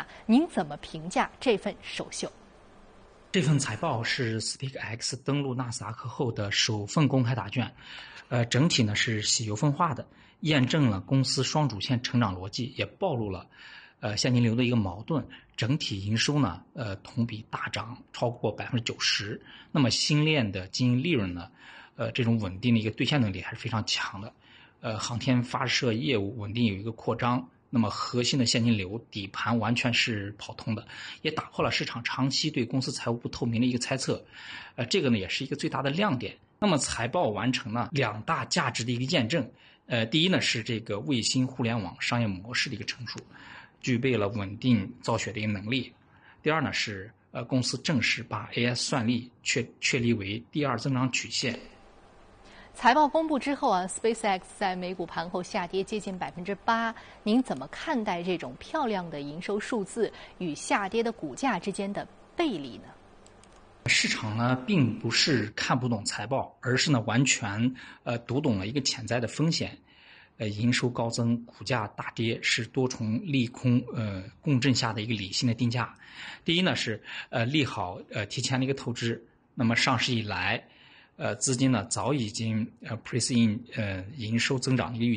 下，您怎么评价这份首秀？ 这份财报是 SpaceX 登陆纳斯达克后的首份公开答卷，整体呢是喜忧分化的，验证了公司双主线成长逻辑，也暴露了现金流的一个矛盾。整体营收呢，同比大涨超过90%。那么新链的经营利润呢，这种稳定的一个兑现能力还是非常强的。航天发射业务稳定有一个扩张。那么核心的现金流底盘完全是跑通的，也打破了市场长期对公司财务不透明的一个猜测，这个呢也是一个最大的亮点。那么财报完成了两大价值的一个验证，第一呢是这个卫星互联网商业模式的一个成熟，具备了稳定造血的一个能力。第二呢是公司正式把 AI 算力确立为第二增长曲线。 财报公布之后，SpaceX 在美股盘后下跌接近8%。您怎么看待这种漂亮的营收数字与下跌的股价之间的背离呢？ 市场呢并不是看不懂财报，而是呢完全读懂了一个潜在的风险。营收高增，股价大跌，是多重利空共振下的一个理性的定价。第一呢是利好提前的一个透支，那么上市以来。资金呢早已经price in营收增长的一个预期。